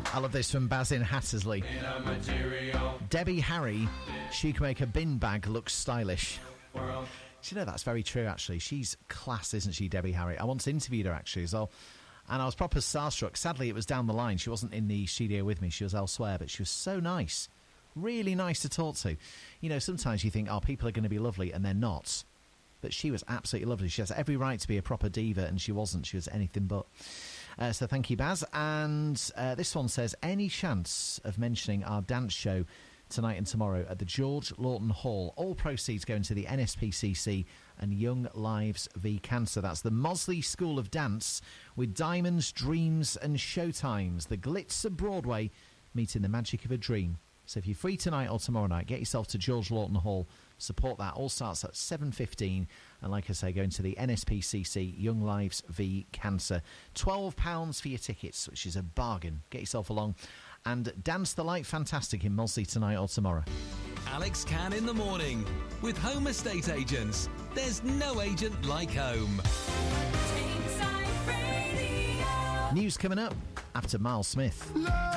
I love this from Baz in Hattersley. Debbie Harry, she can make a bin bag look stylish. Do you know, that's very true, actually. She's class, isn't she, Debbie Harry? I once interviewed her, actually, as well. And I was proper starstruck. Sadly, it was down the line. She wasn't in the studio with me. She was elsewhere, but she was so nice. Really nice to talk to. You know, sometimes you think, oh, people are going to be lovely, and they're not. But she was absolutely lovely. She has every right to be a proper diva, and she wasn't. She was anything but. So thank you, Baz. And this one says, any chance of mentioning our dance show tonight and tomorrow at the George Lawton Hall? All proceeds going to the NSPCC and Young Lives v Cancer. That's the Mosley School of Dance with diamonds, dreams and showtimes. The glitz of Broadway meeting the magic of a dream. So if you're free tonight or tomorrow night, get yourself to George Lawton Hall. Support that. All starts at 7:15. And like I say, going to the NSPCC Young Lives v Cancer. £12 for your tickets, which is a bargain. Get yourself along and dance the light fantastic in Mosley tonight or tomorrow. Alex Can in the morning with Home Estate Agents. There's no agent like home. News coming up after Miles Smith.